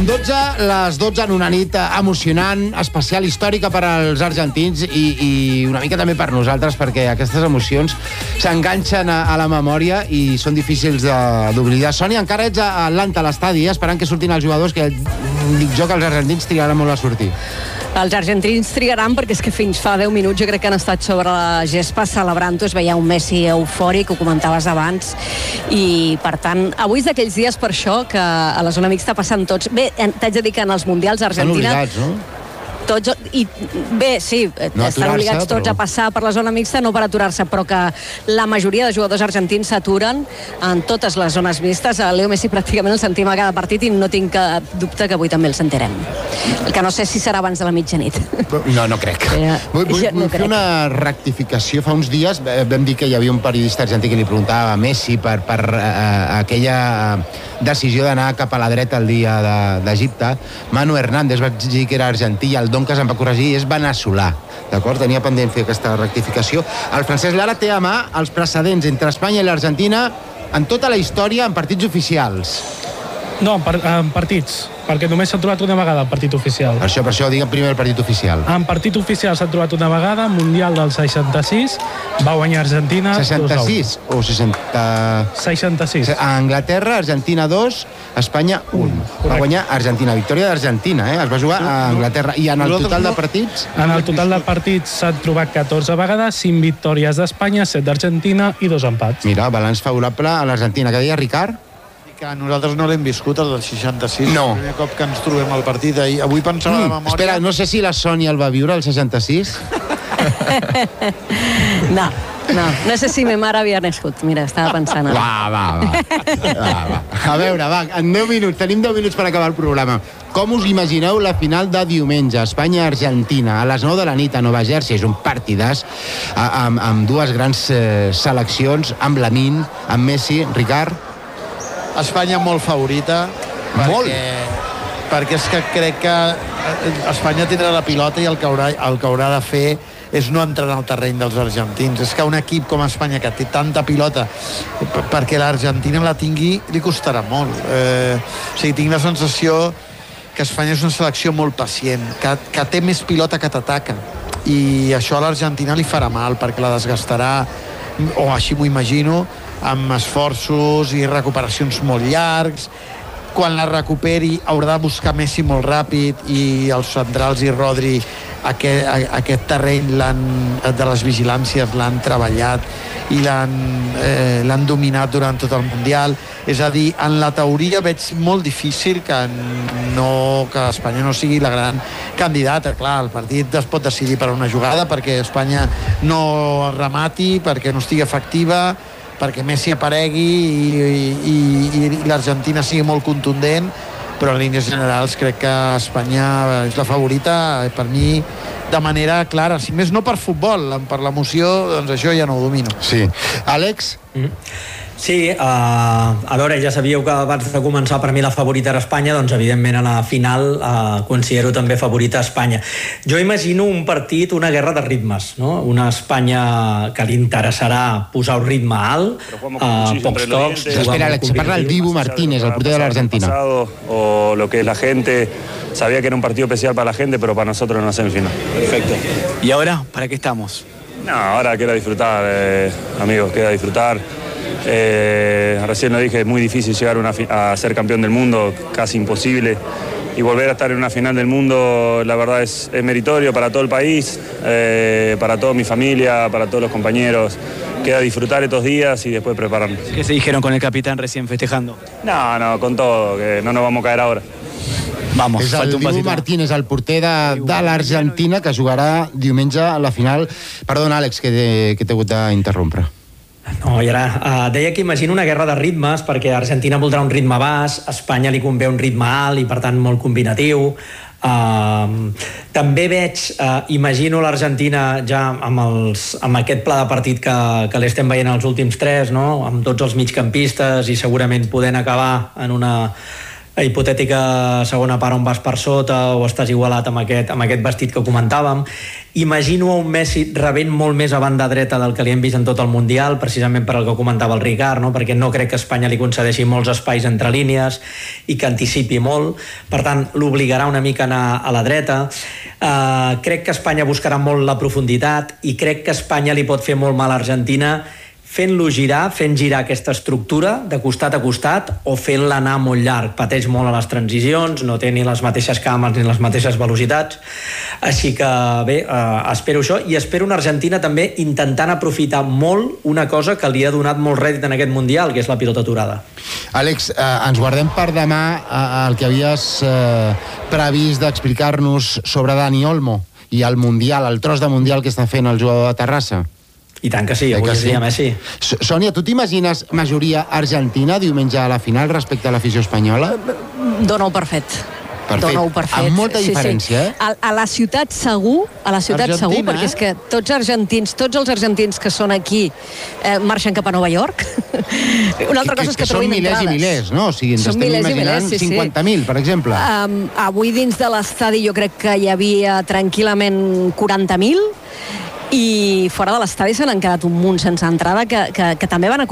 Les 12 en una nit emocionant, especial, històrica per als argentins i una mica també per nosaltres, perquè aquestes emocions s'enganxen a la memòria i són difícils d'oblidar. Sònia, encara ets a Atlanta, a l'estadi, esperant que surtin els jugadors, que dic jo que els argentins trigaran molt a sortir. Els argentins trigaran perquè és que fins fa 10 minuts jo crec que han estat sobre la gespa celebrant-ho. Es veia un Messi eufòric, ho comentaves abans, i per tant, avui és d'aquells dies per això que a la zona mixta passen tots. Bé, t'haig de dir que en els Mundials Argentina... Estan obligats, no? Tots, i bé, sí, no estan obligats tots a passar per la zona mixta, no per aturar-se, però que la majoria de jugadors argentins s'aturen en totes les zones mixtes. A Leo Messi pràcticament el sentim a cada partit i no tinc cap dubte que avui també el sentirem. El que no sé si serà abans de la mitjanit. No crec. Vull fer una rectificació. Fa uns dies vam dir que hi havia un periodista argentí que li preguntava a Messi per aquella decisió d'anar cap a la dreta el dia d'Egipte. Manu Hernández va dir que era argentí i el Doncas em va corregir, és veneçolà. D'acord? Tenia pendent fer aquesta rectificació. El Francesc Lara té a mà els precedents entre Espanya i l'Argentina en tota la història en partits oficials. No, en partits, perquè només s'ha trobat una vegada el partit oficial. Per això diguem primer el partit oficial. En partit oficial s'ha trobat una vegada, Mundial del 66, va guanyar Argentina 66 o 60... 66. A Anglaterra, Argentina 2, Espanya 1. Va guanyar Argentina, victòria d'Argentina, es va jugar a Anglaterra. I en el total de partits? En el total de partits s'han trobat 14 vegades, 5 victòries d'Espanya, 7 d'Argentina i 2 empats. Mira, balanç favorable a l'Argentina. Què deia Ricard? Que nosaltres no l'hem viscut, el del 66. No. El primer cop que ens trobem al partit. Avui pensava de memòria... Espera, no sé si la Sònia el va viure, el 66? No sé si ma mare havia nascut. Mira, estava pensant... Va. A veure, en 10 minuts, tenim 10 minuts per acabar el programa. Com us imagineu la final de diumenge, Espanya-Argentina, a les 9 de la nit a Nova Jersey? És un partidàs amb dues grans seleccions, amb Lamine, amb Messi. Ricard? Espanya molt favorita, perquè és que crec que Espanya tindrà la pilota i el que haurà de fer és no entrar en el terreny dels argentins. És que un equip com Espanya, que té tanta pilota, perquè l'Argentina la tingui, li costarà molt. Tinc la sensació que Espanya és una selecció molt pacient, que té més pilota que t'ataca, i això a l'Argentina li farà mal, perquè la desgastarà, o així m'ho imagino, amb esforços i recuperacions molt llargs. Quan la recuperi haurà de buscar Messi molt ràpid, i els centrals i Rodri aquest terreny de les vigilàncies l'han treballat i l'han dominat durant tot el Mundial. És a dir, en la teoria veig molt difícil que Espanya no sigui la gran candidata. Clar, el partit es pot decidir per una jugada, perquè Espanya no remati, perquè no estigui efectiva, perquè Messi aparegui i l'Argentina sigui molt contundent, però en línies generals crec que Espanya és la favorita, per mi, de manera clara. Si més no per futbol, per l'emoció, doncs això ja no ho domino. Sí. Àlex? Sí, a veure, ja sabíeu que abans de començar per mi la favorita era Espanya, doncs evidentment a la final considero també favorita Espanya. Jo imagino un partit, una guerra de ritmes, no? Una Espanya que li interessarà posar un ritme alt, pocs tocs... Espera, Àlex, parla el Dibu Martínez, el porter de l'Argentina. O lo que la gente sabía que era un partido especial para la gente, pero para nosotros en una semifinal. Perfecto. ¿Y ahora para qué estamos? No, ahora queda disfrutar, amigos, queda disfrutar. Recién lo dije, es muy difícil llegar a ser campeón del mundo, casi imposible, y volver a estar en una final del mundo, la verdad es meritorio para todo el país, para toda mi familia, para todos los compañeros. Queda disfrutar estos días y después prepararnos. ¿Qué se dijeron con el capitán recién festejando? No, con todo, que no nos vamos a caer ahora. Vamos, és el Dibu Martínez, el porter de l'Argentina, que jugarà diumenge a la final. Perdona, Àlex, que t'he hagut d'interrompre. No, i ara deia que imagino una guerra de ritmes, perquè Argentina voldrà un ritme baix, Espanya li convé un ritme alt i per tant molt combinatiu. També imagino l'Argentina ja amb aquest pla de partit que l'estem veient els últims 3, no? Amb tots els migcampistes i segurament podent acabar en una hipotètica segona part on vas per sota o estàs igualat amb aquest vestit que comentàvem. Imagino un Messi rebent molt més a banda dreta del que li hem vist en tot el Mundial, precisament per el que comentava el Ricard, no? Perquè no crec que Espanya li concedeixi molts espais entre línies i que anticipi molt, per tant l'obligarà una mica a anar a la dreta. Crec que Espanya buscarà molt la profunditat i crec que Espanya li pot fer molt mal a Argentina fent girar aquesta estructura de costat a costat o fent-la anar molt llarg. Pateix molt a les transicions, no té ni les mateixes cames ni les mateixes velocitats, així que bé, espero això, i espero una Argentina també intentant aprofitar molt una cosa que li ha donat molt rèdit en aquest Mundial, que és la pilota aturada. Àlex, ens guardem per demà el que havies previst d'explicar-nos sobre Dani Olmo i el Mundial, el tros de Mundial que està fent el jugador de Terrassa. I tant que sí, avui és dia Messi. Sònia, tu t'imagines majoria argentina diumenge a la final respecte a l'afició espanyola? Dóna-ho per fet. Dóna-ho per fet. Amb molta diferència, eh? A la ciutat segur, segur, perquè és que tots els argentins que són aquí marxen cap a Nova York. Una altra cosa és que trobin entrades. Són milers i milers, no? O sigui, ens estem imaginant 50.000, per exemple. Avui dins de l'estadi jo crec que hi havia tranquil·lament 40.000, i fora de l'estadi se n'han quedat un munt sense entrada que també van